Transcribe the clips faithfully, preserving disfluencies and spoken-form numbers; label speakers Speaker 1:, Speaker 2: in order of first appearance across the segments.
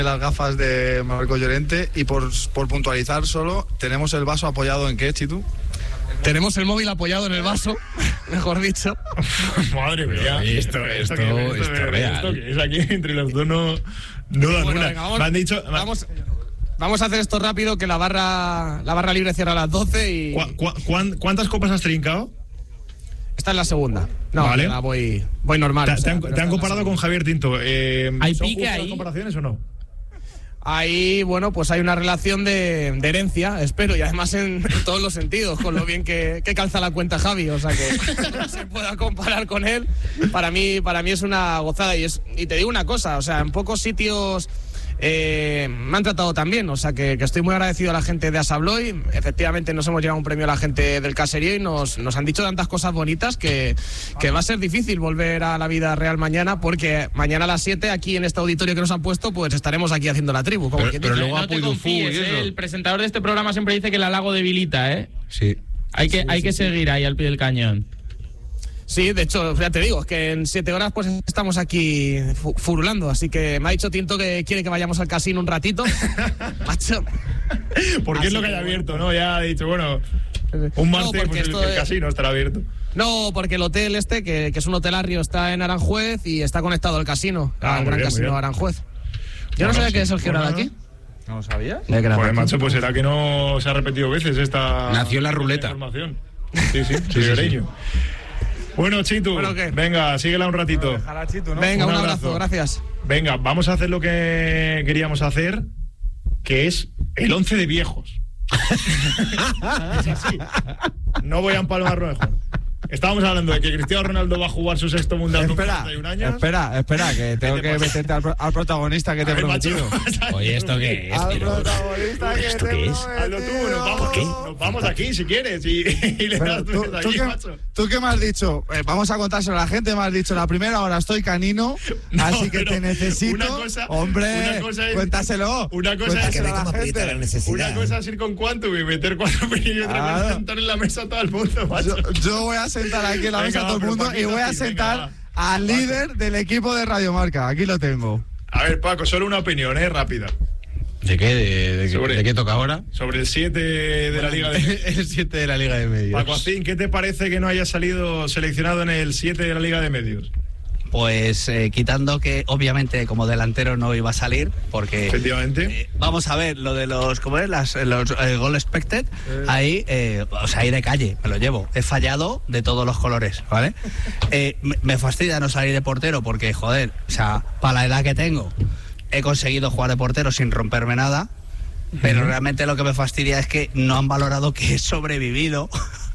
Speaker 1: las gafas de Marco Llorente y por, por puntualizar solo, ¿tenemos el vaso apoyado en qué, Chitu?
Speaker 2: Tenemos el móvil apoyado en el vaso, mejor dicho.
Speaker 3: Madre mía.
Speaker 4: Esto, esto, esto, esto, esto es real.
Speaker 3: Esto que es aquí entre los dos no, no dan
Speaker 2: Bueno,
Speaker 3: una.
Speaker 2: venga, vamos,
Speaker 3: Me han dicho...
Speaker 2: Vamos, vamos a hacer esto rápido, que la barra, la barra libre cierra a las doce y...
Speaker 3: ¿Cu- cu- cuán- ¿Cuántas copas has trincado?
Speaker 2: Esta es la segunda. No,
Speaker 3: Vale.
Speaker 2: la voy, voy normal.
Speaker 3: Te,
Speaker 2: o sea,
Speaker 3: te han,
Speaker 2: pero
Speaker 3: te han
Speaker 2: esta es la
Speaker 3: comparado con
Speaker 2: segunda.
Speaker 3: Javier Tinto. Eh,
Speaker 4: ¿Hay
Speaker 3: ¿Son
Speaker 4: pique
Speaker 3: justas
Speaker 4: ahí?
Speaker 3: las comparaciones o no?
Speaker 2: Ahí, bueno, pues hay una relación de, de herencia, espero, y además en, en todos los sentidos, con lo bien que, que calza la cuenta Javi, o sea que no se pueda comparar con él. Para mí, para mí es una gozada y, es, y te digo una cosa, o sea, en pocos sitios eh, me han tratado tan bien, o sea que, que estoy muy agradecido a la gente de Asabloy. Efectivamente nos hemos llevado un premio a la gente del caserío y nos, nos han dicho tantas cosas bonitas que, que va a ser difícil volver a la vida real mañana, porque mañana a las siete aquí en este auditorio que nos han puesto, pues estaremos aquí haciendo la tribu. Como
Speaker 4: Pero,
Speaker 2: quien
Speaker 4: pero
Speaker 2: dice.
Speaker 4: luego
Speaker 5: No
Speaker 4: a
Speaker 5: te
Speaker 4: Puy du Fou y
Speaker 5: confíes,
Speaker 4: eso.
Speaker 5: ¿eh? El presentador de este programa siempre dice que el halago debilita, ¿eh?
Speaker 4: Sí.
Speaker 5: Hay que, hay que seguir ahí al pie del cañón.
Speaker 2: Sí, de hecho, ya te digo, es que en siete horas pues estamos aquí fu- furulando, así que me ha dicho Tinto que quiere que vayamos al casino un ratito. Macho.
Speaker 3: Porque es
Speaker 2: Así
Speaker 3: lo que hay
Speaker 2: que,
Speaker 3: abierto, ¿no? Ya ha dicho, bueno, un martes
Speaker 2: porque
Speaker 3: pues el,
Speaker 2: esto
Speaker 3: el
Speaker 2: es-
Speaker 3: casino estará abierto.
Speaker 2: No, porque el hotel este, que, que es un hotel Arrio, está en Aranjuez y está conectado al casino,
Speaker 3: Ah,
Speaker 2: al
Speaker 3: muy
Speaker 2: Gran
Speaker 3: bien, muy
Speaker 2: Casino
Speaker 3: bien.
Speaker 2: Aranjuez. Yo
Speaker 3: Bueno,
Speaker 2: no sabía
Speaker 3: sí,
Speaker 2: que Sergio era de
Speaker 3: bueno,
Speaker 2: aquí.
Speaker 1: ¿No lo sabías?
Speaker 3: Pues macho, pues será que no se ha repetido veces esta...
Speaker 4: Nació en la
Speaker 3: esta
Speaker 4: ruleta.
Speaker 3: información. Sí, sí, ribereño. Bueno, Chitu,
Speaker 2: Bueno, ¿qué?
Speaker 3: venga, síguela un ratito.
Speaker 1: Ojalá, Chitu, ¿no?
Speaker 2: Venga,
Speaker 3: Un
Speaker 2: un
Speaker 3: abrazo.
Speaker 2: abrazo, gracias.
Speaker 3: Venga, vamos a hacer lo que queríamos hacer, que es el once de viejos. Es así. No voy a empalmarlo mejor. Estábamos hablando de que Cristiano Ronaldo va a jugar su sexto mundial con
Speaker 1: Espera,
Speaker 3: cuarenta y un años.
Speaker 1: espera, espera, que tengo
Speaker 3: te
Speaker 1: que
Speaker 3: pasa?
Speaker 1: meterte al, pro- al protagonista que te
Speaker 3: A
Speaker 1: he
Speaker 3: ver, macho,
Speaker 1: prometido.
Speaker 3: vas a-
Speaker 4: Oye, ¿esto qué es?
Speaker 1: Al
Speaker 4: Pero-
Speaker 1: protagonista que
Speaker 4: ¿Esto
Speaker 1: te
Speaker 4: qué
Speaker 1: he
Speaker 4: es?
Speaker 3: Hazlo tú, nos vamos,
Speaker 1: prometido.
Speaker 3: nos vamos aquí si quieres y, y le
Speaker 1: Pero
Speaker 3: das tú
Speaker 1: tú,
Speaker 3: desde
Speaker 1: tú
Speaker 3: aquí,
Speaker 1: que,
Speaker 3: macho.
Speaker 1: tú que me has dicho, eh, vamos a contárselo a la gente, me has dicho, la primera hora estoy canino,
Speaker 3: No,
Speaker 1: así que
Speaker 3: pero
Speaker 1: te necesito.
Speaker 3: una cosa-
Speaker 1: hombre,
Speaker 3: una cosa es-
Speaker 1: cuéntaselo.
Speaker 3: una cosa es-
Speaker 1: cuéntaselo a la
Speaker 6: Como aprieta la
Speaker 1: gente.
Speaker 6: necesidad.
Speaker 3: Una cosa es ir con Quantum y meter cuatro pillos y otra cosa
Speaker 1: Claro.
Speaker 3: es sentar en la mesa a todo el mundo, macho.
Speaker 1: Yo, yo voy a sentar aquí en la
Speaker 3: Venga,
Speaker 1: mesa a todo el
Speaker 3: va,
Speaker 1: mundo
Speaker 3: pero
Speaker 1: y voy a
Speaker 3: Paquito, sí,
Speaker 1: sentar
Speaker 3: venga,
Speaker 1: al líder del equipo de Radiomarca. Aquí lo tengo.
Speaker 3: A ver, Paco, solo una opinión, ¿eh? Rápida.
Speaker 4: ¿De qué? ¿De, de, qué-
Speaker 3: Sobre-
Speaker 4: de qué toca ahora?
Speaker 3: Sobre el siete de la Liga de
Speaker 4: El siete de la Liga de Medios.
Speaker 3: Paco Acín, ¿qué te parece que no haya salido seleccionado en el siete de la Liga de Medios?
Speaker 7: Pues eh, quitando que obviamente como delantero no iba a salir, porque
Speaker 3: Efectivamente.
Speaker 7: eh, vamos a ver lo de los, ¿cómo es? Las, los eh, goal expected, ahí, eh, o sea, ahí de calle, me lo llevo. He fallado de todos los colores, ¿vale? Eh, me, me fastidia no salir de portero porque, joder, o sea, para la edad que tengo, he conseguido jugar de portero sin romperme nada, pero realmente lo que me fastidia es que no han valorado que he sobrevivido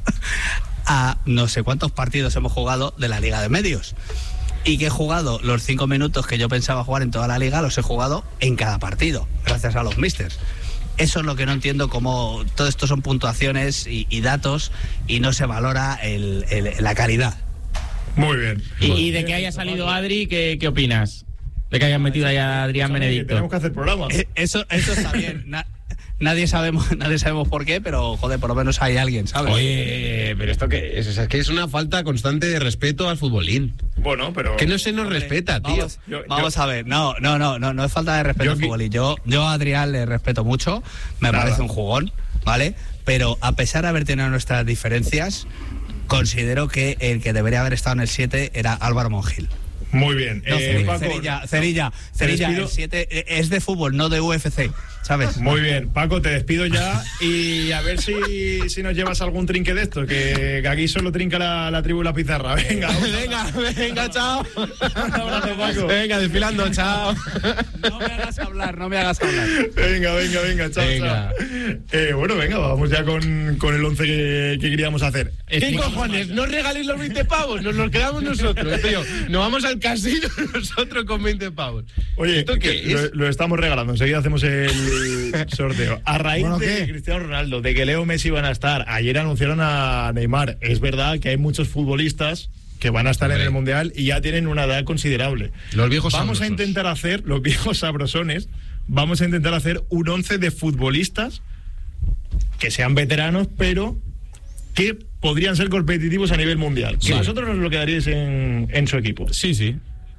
Speaker 7: a no sé cuántos partidos hemos jugado de la Liga de Medios. Y que he jugado los cinco minutos que yo pensaba jugar en toda la liga, los he jugado en cada partido, gracias a los misters. Eso es lo que no entiendo, cómo todo esto son puntuaciones y, y datos y no se valora el, el- la calidad.
Speaker 3: Muy bien.
Speaker 5: Y, y de que haya salido Adri, ¿qué, qué opinas? De que hayan metido ahí a Adrián
Speaker 3: Escúchame, que
Speaker 5: Benedicto.
Speaker 3: Tenemos que hacer programa.
Speaker 7: Eh, Eso, eso está bien. Na- nadie sabemos, nadie sabemos por qué, pero joder, por lo menos hay alguien, ¿sabes?
Speaker 4: Oye, pero esto qué es, o sea, es que es una falta constante de respeto al futbolín.
Speaker 3: Bueno, pero...
Speaker 4: Que no se nos respeta, tío.
Speaker 7: Vamos,
Speaker 3: Yo-
Speaker 7: vamos
Speaker 3: yo-
Speaker 7: a ver, no, no, no, no, no es falta de respeto
Speaker 3: Yo
Speaker 7: al
Speaker 3: qui-
Speaker 7: fútbol. Y yo, yo a Adrián le respeto mucho, me
Speaker 3: Nada.
Speaker 7: parece un jugón, ¿vale? Pero a pesar de haber tenido nuestras diferencias, considero que el que debería haber estado en el siete era Álvaro Monjil.
Speaker 3: Muy bien.
Speaker 7: No,
Speaker 3: Eh,
Speaker 7: Cerilla,
Speaker 3: Paco,
Speaker 7: Cerilla, Cerilla, Cerilla,
Speaker 3: despido.
Speaker 7: el siete es de fútbol, no de U F C, ¿sabes?
Speaker 3: Muy bien, Paco, te despido ya y a ver si, si nos llevas algún trinque de esto, que, que aquí solo trinca la, la tribu y la pizarra. Venga, vamos.
Speaker 4: Venga, venga, chao.
Speaker 3: Un abrazo, Paco.
Speaker 4: Venga, desfilando, chao.
Speaker 7: No me hagas hablar, no me hagas hablar.
Speaker 3: Venga, venga, venga, chao,
Speaker 4: Venga.
Speaker 3: chao. Eh, bueno, venga, vamos ya con, con el once que, que queríamos hacer.
Speaker 4: ¿Qué cojones? No regaléis los veinte pavos, nos los quedamos nosotros, tío. Nos vamos al casino nosotros con veinte pavos.
Speaker 3: Oye,
Speaker 4: ¿Esto qué
Speaker 3: que
Speaker 4: es?
Speaker 3: Lo, lo estamos regalando, enseguida hacemos el sorteo. A raíz
Speaker 1: Bueno,
Speaker 3: de
Speaker 1: ¿qué?
Speaker 3: Cristiano Ronaldo, de que Leo Messi van a estar, ayer anunciaron a Neymar. Es verdad que hay muchos futbolistas que van a estar
Speaker 4: Hombre.
Speaker 3: en el Mundial y ya tienen una edad considerable.
Speaker 4: Los viejos
Speaker 3: Vamos a
Speaker 4: sabrosos.
Speaker 3: intentar hacer, los viejos sabrosones, vamos a intentar hacer un once de futbolistas que sean veteranos, pero que podrían ser competitivos a nivel mundial. Que
Speaker 4: Vale.
Speaker 3: vosotros nos lo quedaríais en, en su equipo.
Speaker 4: Sí, sí.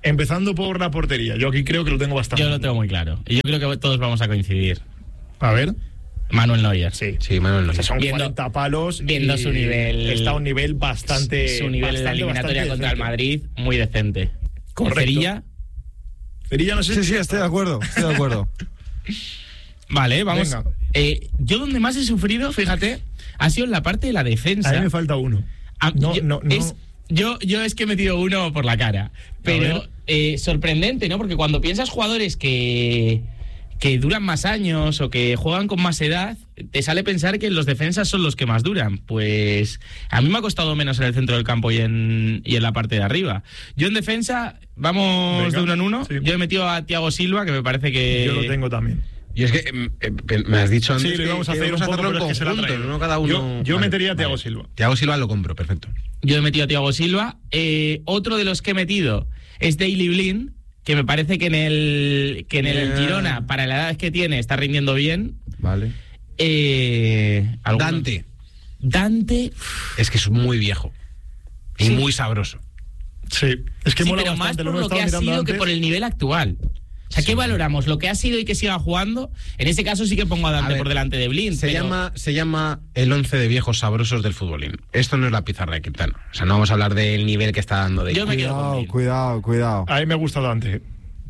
Speaker 3: Empezando por la portería. Yo aquí creo que lo tengo bastante.
Speaker 5: Yo lo tengo muy claro. Y yo creo que todos vamos a coincidir.
Speaker 3: A ver.
Speaker 5: Manuel Neuer.
Speaker 3: Sí.
Speaker 4: Sí, Manuel
Speaker 3: O
Speaker 4: Neuer.
Speaker 3: sea, son
Speaker 5: Viendo-
Speaker 3: cuarenta palos.
Speaker 5: viendo
Speaker 3: y
Speaker 5: su nivel-
Speaker 3: Está a un nivel bastante.
Speaker 5: Su nivel en la
Speaker 3: bastante,
Speaker 5: eliminatoria
Speaker 3: bastante
Speaker 5: contra el
Speaker 3: decente.
Speaker 5: Madrid, muy decente.
Speaker 3: Correcto.
Speaker 5: Cerilla.
Speaker 3: Cerilla, no sé.
Speaker 1: Sí,
Speaker 3: si-
Speaker 1: sí, estoy de acuerdo, estoy de acuerdo.
Speaker 5: Vale, vamos.
Speaker 3: Venga.
Speaker 5: Eh, yo donde más he sufrido, fíjate, ha sido en la parte de la defensa.
Speaker 3: A mí me falta uno.
Speaker 5: Ah,
Speaker 3: No,
Speaker 5: yo,
Speaker 3: no, no.
Speaker 5: es- yo, yo es que he metido uno por la cara. Pero
Speaker 3: ver.
Speaker 5: eh, sorprendente, ¿no? Porque cuando piensas jugadores que, que duran más años o que juegan con más edad, te sale pensar que los defensas son los que más duran. Pues a mí me ha costado menos en el centro del campo y en, y en la parte de arriba. Yo en defensa, vamos
Speaker 3: Venga,
Speaker 5: de uno en uno.
Speaker 3: sí.
Speaker 5: Yo he metido a Thiago Silva, que me parece que...
Speaker 3: Yo lo tengo también.
Speaker 4: Y es que eh, eh, me has dicho antes
Speaker 3: Sí, lo
Speaker 4: que-
Speaker 3: íbamos a
Speaker 4: que
Speaker 3: hacer un
Speaker 4: íbamos
Speaker 3: poco,
Speaker 4: hacerlo
Speaker 3: pero
Speaker 4: en
Speaker 3: es que se lo ha
Speaker 4: conjunto,
Speaker 3: traído.
Speaker 4: no cada uno.
Speaker 3: Yo, yo
Speaker 4: Vale,
Speaker 3: metería a Thiago
Speaker 4: vale.
Speaker 3: Silva.
Speaker 4: Thiago Silva lo compro, perfecto.
Speaker 5: Yo he metido a Thiago Silva. Eh, otro de los que he metido es Daley Blind, que me parece que en el que en el
Speaker 4: Yeah.
Speaker 5: Girona, para la edad que tiene, está rindiendo bien.
Speaker 4: Vale.
Speaker 5: Eh, ¿alguno?
Speaker 4: Dante.
Speaker 5: Dante.
Speaker 4: Es que es muy viejo. Y
Speaker 5: Sí.
Speaker 4: muy sabroso.
Speaker 3: Sí, es que
Speaker 5: Sí,
Speaker 3: mola
Speaker 5: pero más
Speaker 3: bastante.
Speaker 5: por
Speaker 3: hemos
Speaker 5: lo que
Speaker 3: estado
Speaker 5: ha
Speaker 3: mirando
Speaker 5: sido que
Speaker 3: antes.
Speaker 5: por el nivel actual. O sea, ¿qué valoramos? ¿Lo que ha sido y que siga jugando? En ese caso sí que pongo a Dante
Speaker 4: A ver,
Speaker 5: por delante de Blind.
Speaker 4: Se
Speaker 5: pero-
Speaker 4: llama, se llama el once de viejos sabrosos del futbolín. Esto no es la pizarra de Quintana. O sea, no vamos a hablar del nivel que está dando de
Speaker 5: Yo me quedo con
Speaker 1: Cuidado,
Speaker 5: Blind.
Speaker 1: cuidado, cuidado.
Speaker 3: A mí me gusta Dante.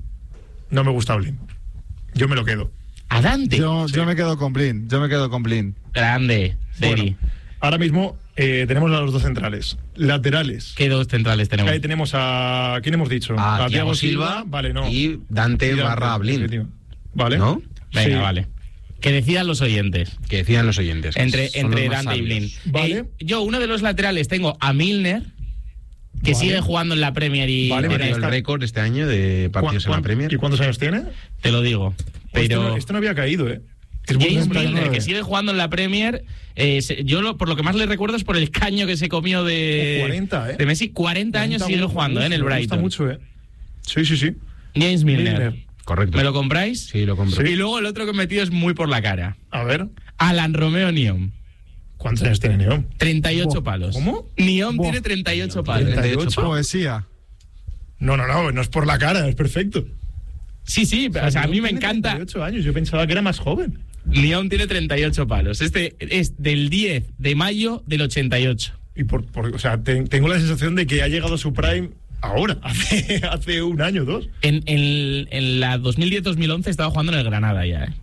Speaker 3: No me gusta Blin. Yo me lo quedo.
Speaker 5: A Dante.
Speaker 1: Yo, yo me quedo con Blin, yo me quedo con Blin.
Speaker 5: Grande. Deri.
Speaker 3: Bueno, ahora mismo eh, tenemos a los dos centrales. Laterales.
Speaker 5: ¿Qué dos centrales tenemos?
Speaker 3: Ahí tenemos a. ¿Quién hemos dicho?
Speaker 4: A Thiago Silva
Speaker 3: Vale, no.
Speaker 4: y Dante barra Blin.
Speaker 3: efectivo. Vale.
Speaker 4: ¿No?
Speaker 5: Venga,
Speaker 3: Sí.
Speaker 5: vale. Que decidan los oyentes.
Speaker 4: Que decían los oyentes. que
Speaker 5: Entre,
Speaker 4: son
Speaker 5: entre
Speaker 4: los más
Speaker 5: Dante y
Speaker 4: sabios.
Speaker 5: Blind.
Speaker 3: Vale.
Speaker 5: Eh, yo, uno de los laterales, tengo a Milner, que
Speaker 3: Vale.
Speaker 5: sigue jugando en la Premier y
Speaker 3: Vale,
Speaker 4: Ha
Speaker 3: vale.
Speaker 4: batido el
Speaker 3: está-
Speaker 4: récord este año de partidos en la
Speaker 3: ¿Cuán-
Speaker 4: Premier.
Speaker 3: ¿Y cuántos años tiene?
Speaker 5: te lo digo.
Speaker 3: Este
Speaker 5: Pero
Speaker 3: no, este no había caído, ¿eh? Es buen
Speaker 5: James
Speaker 3: central.
Speaker 5: Milner, que sigue jugando en la Premier, eh, se- yo lo, por lo que más le recuerdo es por el caño que se comió de,
Speaker 3: Oh, cuarenta, ¿eh?
Speaker 5: de Messi. cuarenta años sigue
Speaker 3: mucho,
Speaker 5: jugando eh, en el
Speaker 3: me gusta
Speaker 5: Brighton.
Speaker 3: mucho, ¿eh? Sí, sí, sí.
Speaker 5: James Milner.
Speaker 3: Milner.
Speaker 4: Correcto.
Speaker 5: ¿Me lo compráis?
Speaker 4: Sí, lo compro.
Speaker 5: Y luego el otro que he metido es muy por la cara.
Speaker 3: A ver.
Speaker 5: Alan Romeo Niom.
Speaker 3: ¿Cuántos años tiene Neón?
Speaker 5: treinta y ocho
Speaker 1: Buah,
Speaker 5: palos.
Speaker 3: ¿cómo?
Speaker 5: Niom
Speaker 1: Buah.
Speaker 5: tiene treinta y ocho palos.
Speaker 3: treinta y ocho.
Speaker 1: Poesía.
Speaker 3: No, no, no, no es por la cara, es perfecto.
Speaker 5: Sí, sí, o sea, a mí me
Speaker 3: Tiene
Speaker 5: encanta.
Speaker 3: treinta y ocho años, yo pensaba que era más joven.
Speaker 5: León tiene treinta y ocho palos. Este es del diez de mayo del ochenta y ocho.
Speaker 3: Y por, por- o sea, te- tengo la sensación de que ha llegado a su prime ahora, hace, hace un año o dos.
Speaker 5: En, en, en la dos mil diez dos mil once estaba jugando en el Granada ya, ¿eh?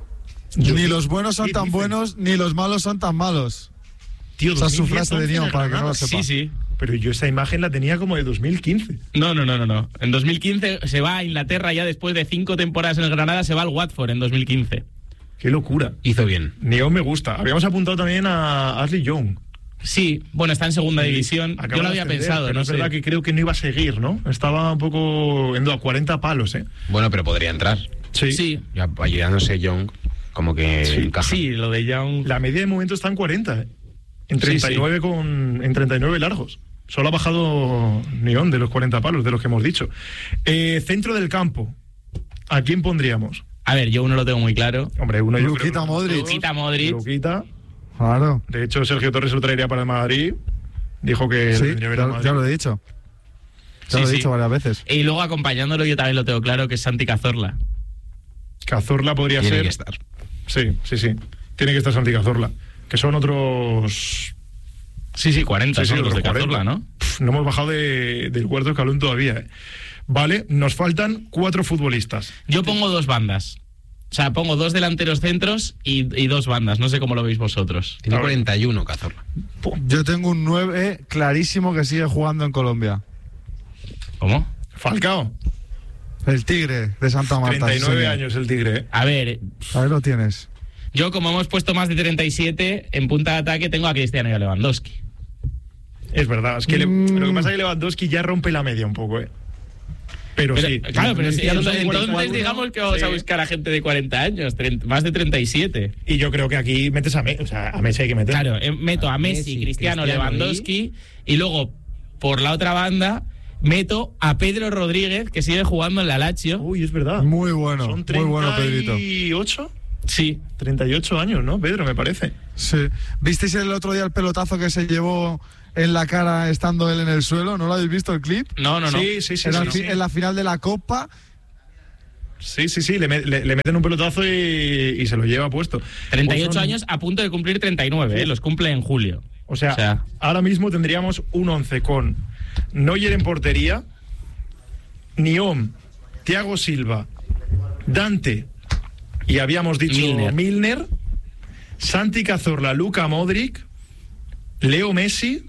Speaker 3: Yo
Speaker 1: Ni
Speaker 3: sí.
Speaker 1: los buenos son
Speaker 3: ¿Qué
Speaker 1: tan
Speaker 3: dices?
Speaker 1: buenos, ni los malos son tan malos.
Speaker 3: Tío,
Speaker 1: Esa es su
Speaker 3: dos mil diez,
Speaker 1: frase de
Speaker 3: once en
Speaker 1: Niom,
Speaker 3: el
Speaker 1: para que no
Speaker 3: Granada.
Speaker 1: lo sepa.
Speaker 5: Sí, sí.
Speaker 3: Pero yo esa imagen la tenía como de dos mil quince.
Speaker 5: No, no, no, no, no. En dos mil quince se va a Inglaterra ya después de cinco temporadas en el Granada, se va al Watford en dos mil quince.
Speaker 3: Qué locura.
Speaker 4: Hizo bien.
Speaker 3: Neón me gusta. Habíamos apuntado también a Ashley Young.
Speaker 5: Sí, bueno, está en segunda
Speaker 3: Sí,
Speaker 5: división.
Speaker 3: acaba
Speaker 5: Yo lo
Speaker 3: de
Speaker 5: había
Speaker 3: ascender,
Speaker 5: pensado,
Speaker 3: pero
Speaker 5: no
Speaker 3: es
Speaker 5: sé.
Speaker 3: verdad que creo que no iba a seguir, ¿no? Estaba un poco yendo a cuarenta palos, ¿eh?
Speaker 4: Bueno, pero podría entrar.
Speaker 3: Sí.
Speaker 5: Sí,
Speaker 4: Ya ayudándose Young, como que
Speaker 3: Sí.
Speaker 4: encaja.
Speaker 5: sí, lo de Young.
Speaker 3: La media de momento está en cuarenta, ¿eh? En
Speaker 5: Sí,
Speaker 3: treinta y nueve con en treinta y nueve largos. Solo ha bajado Neón de los cuarenta palos, de los que hemos dicho. Eh, centro del campo. ¿A quién pondríamos?
Speaker 5: A ver, yo uno lo tengo muy claro.
Speaker 3: Hombre, uno yo
Speaker 1: Luquita
Speaker 3: creo que
Speaker 1: Modric.
Speaker 5: Luquita Modric.
Speaker 3: Luquita.
Speaker 1: Claro.
Speaker 3: De hecho, Sergio Torres lo traería para el Madrid. Dijo que
Speaker 1: Sí,
Speaker 3: le tendría que ir al
Speaker 1: ya,
Speaker 3: Madrid.
Speaker 1: ya lo he dicho. Ya
Speaker 5: Sí,
Speaker 1: lo he
Speaker 5: sí.
Speaker 1: dicho varias veces.
Speaker 5: Y luego acompañándolo yo también lo tengo claro, que es Santi Cazorla.
Speaker 3: Cazorla podría
Speaker 4: Tiene
Speaker 3: ser.
Speaker 4: que estar.
Speaker 3: Sí, sí, sí. Tiene que estar Santi Cazorla. Que son otros.
Speaker 5: Sí, sí, cuarenta
Speaker 3: Sí, sí,
Speaker 5: son los de
Speaker 3: otros
Speaker 5: Cazorla,
Speaker 3: cuarenta.
Speaker 5: ¿no?
Speaker 3: Pff, no hemos bajado de- del cuarto escalón todavía. ¿eh? Vale, nos faltan cuatro futbolistas.
Speaker 5: Yo pongo dos bandas. O sea, pongo dos delanteros centros y, y dos bandas. No sé cómo lo veis vosotros.
Speaker 4: Tiene
Speaker 3: A ver.
Speaker 4: cuarenta y uno, Cazorla.
Speaker 1: Yo tengo un nueve clarísimo que sigue jugando en Colombia.
Speaker 5: ¿Cómo?
Speaker 3: Falcao,
Speaker 1: El Tigre de Santa Marta.
Speaker 3: treinta y
Speaker 1: sí,
Speaker 3: nueve
Speaker 1: señor.
Speaker 3: años el Tigre. ¿eh?
Speaker 5: A ver,
Speaker 1: Ahí lo tienes.
Speaker 5: yo como hemos puesto más de treinta y siete, en punta de ataque tengo a Cristiano y a Lewandowski.
Speaker 3: Es verdad. Es que le-
Speaker 1: Mm.
Speaker 3: lo que pasa es que Lewandowski ya rompe la media un poco, ¿eh? Pero,
Speaker 5: Pero,
Speaker 3: sí.
Speaker 5: claro, pero si-
Speaker 3: Cristiano
Speaker 5: entonces,
Speaker 3: son cuarenta y
Speaker 5: entonces
Speaker 3: uno.
Speaker 5: digamos que vamos
Speaker 3: Sí.
Speaker 5: a buscar a gente de cuarenta años, treinta más de treinta y siete.
Speaker 3: Y yo creo que aquí metes a Messi. O sea, a Messi hay que meter.
Speaker 5: Claro, eh, meto a Messi,
Speaker 4: Messi,
Speaker 5: Cristiano,
Speaker 4: Cristiano
Speaker 5: Lewandowski y... luego, por la otra banda, meto a Pedro Rodríguez, que sigue jugando en la Lazio.
Speaker 3: Uy, es verdad.
Speaker 1: Muy bueno.
Speaker 3: Son
Speaker 1: Muy bueno, Pedrito.
Speaker 3: treinta y ocho.
Speaker 5: Sí.
Speaker 3: treinta y ocho años, ¿no, Pedro? Me parece.
Speaker 1: Sí. ¿Visteis el otro día el pelotazo que se llevó en la cara estando él en el suelo? ¿No lo habéis visto el clip?
Speaker 5: No, no, no.
Speaker 3: Sí, sí, sí.
Speaker 1: en,
Speaker 3: sí,
Speaker 1: la,
Speaker 3: sí.
Speaker 1: en la final de la Copa.
Speaker 3: Sí, sí, sí, le, le, le meten un pelotazo y, y se lo lleva puesto.
Speaker 5: treinta y ocho
Speaker 3: Pues son-
Speaker 5: años a punto de cumplir treinta y nueve, ¿eh? Los cumple en julio.
Speaker 3: O sea,
Speaker 5: O sea-
Speaker 3: ahora mismo tendríamos un once con Neuer en portería, Niom, Thiago Silva, Dante y habíamos dicho
Speaker 5: Milner.
Speaker 3: Milner, Santi Cazorla, Luka Modric, Leo Messi,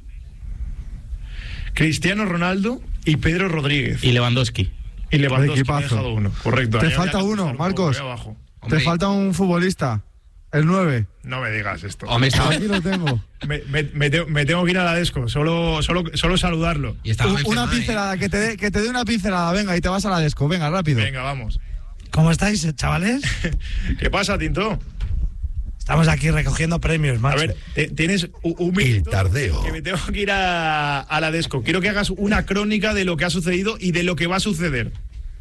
Speaker 3: Cristiano Ronaldo y Pedro Rodríguez.
Speaker 5: Y Lewandowski.
Speaker 3: Y Lewandowski
Speaker 1: Equipazo.
Speaker 3: me ha dejado uno, correcto.
Speaker 1: Te
Speaker 3: Ahí
Speaker 1: falta
Speaker 3: habría que
Speaker 1: uno,
Speaker 3: empezar un
Speaker 1: Marcos.
Speaker 3: poco, ahí abajo.
Speaker 1: Te falta un futbolista. El nueve.
Speaker 3: No me digas esto.
Speaker 6: Hombre, estaba,
Speaker 1: Aquí lo tengo.
Speaker 3: Me, me- me te- me tengo que ir a la Desco, solo, solo, solo saludarlo.
Speaker 6: y estaba
Speaker 1: Un-
Speaker 6: Benzema,
Speaker 1: una
Speaker 6: ¿eh?
Speaker 1: pincelada, que te dé que te dé una pincelada, venga, y te vas a la Desco, venga, rápido.
Speaker 3: Venga, vamos.
Speaker 8: ¿Cómo estáis, chavales?
Speaker 3: ¿Qué pasa, Tinto?
Speaker 8: Estamos aquí recogiendo premios,
Speaker 3: A
Speaker 8: macho.
Speaker 3: ver, te- tienes un, un minuto
Speaker 9: tardeo.
Speaker 3: que me tengo que ir a, a la Desco. Quiero que hagas una crónica de lo que ha sucedido y de lo que va a suceder.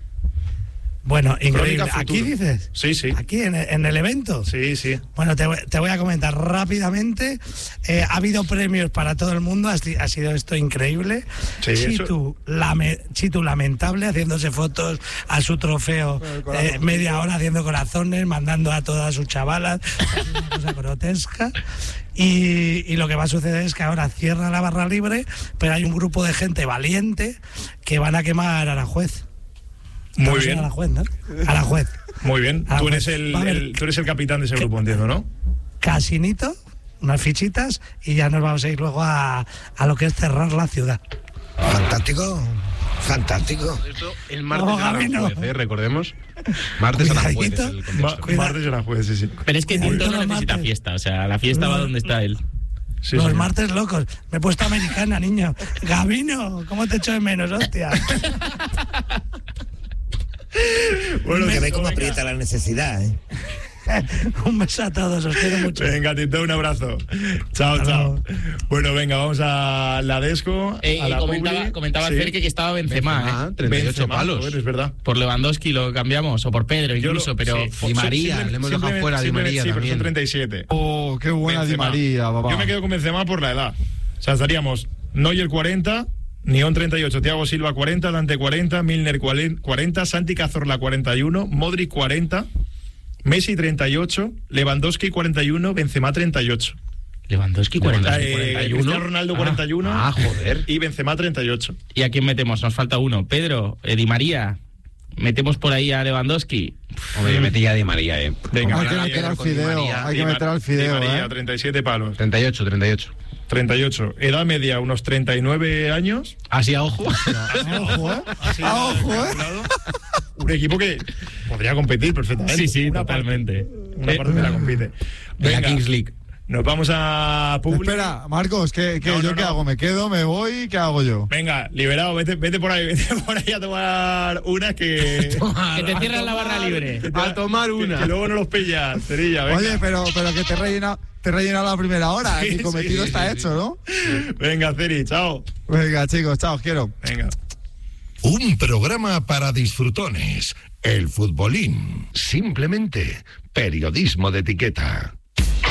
Speaker 8: Bueno, increíble.
Speaker 3: Crónica
Speaker 8: ¿Aquí
Speaker 3: futuro.
Speaker 8: dices?
Speaker 3: Sí, sí.
Speaker 8: ¿Aquí en, en el evento?
Speaker 3: Sí, sí.
Speaker 8: Bueno, te, voy- te voy a comentar rápidamente. Eh, ha habido premios para todo el mundo, ha, si- ha sido esto increíble.
Speaker 3: Sí, eso-
Speaker 8: Chitu, lame- Chitu lamentable, haciéndose fotos a su trofeo, eh, media hora haciendo corazones, mandando a todas sus chavalas, es una cosa grotesca. Y, y lo que va a suceder es que ahora cierra la barra libre, pero hay un grupo de gente valiente que van a quemar a la juez.
Speaker 3: Muy
Speaker 8: Vamos a ir
Speaker 3: bien.
Speaker 8: A la juez, ¿no? A la juez.
Speaker 3: Muy bien.
Speaker 8: Ah,
Speaker 3: Tú eres
Speaker 8: pues,
Speaker 3: el,
Speaker 8: va a haber-
Speaker 3: el- tú eres el capitán de ese grupo, entiendo, ¿no?
Speaker 8: Casinito, unas fichitas y ya nos vamos a ir luego a, a lo que es cerrar la ciudad.
Speaker 9: Fantástico, fantástico.
Speaker 4: Esto el martes
Speaker 8: No,
Speaker 4: a la
Speaker 8: Gaby, no.
Speaker 4: juez, ¿eh? Recordemos. Martes a la juez.
Speaker 8: Cuidadito.
Speaker 4: Es el
Speaker 3: Ma-
Speaker 4: contexto.
Speaker 8: Cuida-
Speaker 3: martes de la juez, sí, sí.
Speaker 5: Pero es que
Speaker 8: Cuidado
Speaker 5: Tinto
Speaker 8: con
Speaker 5: no
Speaker 8: los
Speaker 5: necesita
Speaker 8: martes.
Speaker 5: fiesta. O sea, la fiesta va
Speaker 8: No,
Speaker 5: donde está él.
Speaker 3: Sí,
Speaker 8: Los
Speaker 3: señor.
Speaker 8: martes locos. Me he puesto americana, niño. Gabino, ¿cómo te echo de menos, hostia?
Speaker 3: Bueno,
Speaker 9: Que ve
Speaker 3: Tinto,
Speaker 9: cómo
Speaker 3: venga.
Speaker 9: aprieta la necesidad, ¿eh?
Speaker 8: Un beso a todos, os quiero mucho.
Speaker 3: Venga, Tinto, un abrazo. Chao,
Speaker 8: Hasta
Speaker 3: chao.
Speaker 8: luego.
Speaker 3: Bueno, venga, vamos a la Desco.
Speaker 5: Eh,
Speaker 3: a
Speaker 5: y
Speaker 3: la
Speaker 5: comentaba,
Speaker 3: Publi.
Speaker 5: comentaba
Speaker 3: Sí.
Speaker 5: Cerque que estaba Benzema,
Speaker 4: Benzema,
Speaker 5: ¿eh?
Speaker 4: treinta y ocho
Speaker 3: Benzema,
Speaker 4: palos.
Speaker 3: joder, es verdad.
Speaker 5: Por Lewandowski lo cambiamos, o por Pedro
Speaker 3: Yo
Speaker 5: incluso,
Speaker 3: lo-
Speaker 5: pero...
Speaker 3: sí,
Speaker 6: Di
Speaker 3: sí,
Speaker 6: María,
Speaker 3: simple-
Speaker 6: le hemos dejado
Speaker 3: simplemente-
Speaker 6: fuera a Di
Speaker 3: simplemente-
Speaker 6: María
Speaker 3: sí, pero son
Speaker 6: también.
Speaker 3: treinta y siete.
Speaker 1: Oh, qué buena
Speaker 3: Benzema.
Speaker 1: Di María, papá.
Speaker 3: Yo me quedo con Benzema por la edad. O sea, estaríamos Neuer cuarenta, Nión treinta y ocho, Thiago Silva cuarenta, Dante cuarenta, Milner cuarenta, Santi Cazorla cuarenta y uno, Modric cuarenta, Messi treinta y ocho, Lewandowski cuarenta y uno, Benzema treinta y ocho.
Speaker 5: Lewandowski cuarenta,
Speaker 3: Eh,
Speaker 5: cuarenta y uno.
Speaker 3: Cristiano Ronaldo cuarenta y uno
Speaker 4: Ah, joder.
Speaker 3: y Benzema treinta y ocho.
Speaker 5: ¿Y a quién metemos? Nos falta uno. Pedro, eh, Di María. Metemos por ahí a Lewandowski.
Speaker 6: Hombre, yo metí a Di María, eh.
Speaker 3: Venga,
Speaker 1: Hay
Speaker 3: Di
Speaker 1: que
Speaker 3: María,
Speaker 1: meter al
Speaker 6: con Di
Speaker 1: fideo,
Speaker 6: María.
Speaker 1: hay
Speaker 3: Di
Speaker 1: que
Speaker 3: Mar-
Speaker 1: meter al
Speaker 3: Di
Speaker 1: fideo,
Speaker 3: María,
Speaker 1: ¿eh?
Speaker 3: treinta y siete palos.
Speaker 6: treinta y ocho, treinta y ocho.
Speaker 3: treinta y ocho. Edad media, unos treinta y nueve años.
Speaker 6: Así a ojo.
Speaker 1: Ojo, ¿eh?
Speaker 3: Así,
Speaker 1: Ah, ojo, ¿eh?
Speaker 3: calculado. Un equipo que podría competir perfectamente.
Speaker 5: Sí, sí,
Speaker 3: Una parte-
Speaker 5: totalmente.
Speaker 3: Una parte de la compite.
Speaker 6: En la
Speaker 3: Venga,
Speaker 6: Kings League.
Speaker 3: nos vamos a Publi.
Speaker 1: Espera, Marcos, ¿qué, qué,
Speaker 3: No,
Speaker 1: ¿yo
Speaker 3: no,
Speaker 1: qué
Speaker 3: no.
Speaker 1: hago? ¿Me quedo, me voy? ¿Qué hago yo?
Speaker 3: Venga, liberado, vete, vete por ahí, vete por ahí a tomar una que.
Speaker 5: Que te cierran la barra libre.
Speaker 3: que te-
Speaker 4: A tomar
Speaker 3: que-
Speaker 4: una.
Speaker 3: Que, luego no los pillas, Cerilla, venga.
Speaker 1: Oye, pero, pero que te he rellenado te he rellenado la primera hora.
Speaker 3: Sí,
Speaker 1: Mi cometido
Speaker 3: sí,
Speaker 1: está
Speaker 3: sí,
Speaker 1: hecho, ¿no?
Speaker 3: Venga, Ceri, chao.
Speaker 1: Venga, chicos, chao, os quiero.
Speaker 3: Venga.
Speaker 9: Un programa para disfrutones. El futbolín. Simplemente periodismo de etiqueta.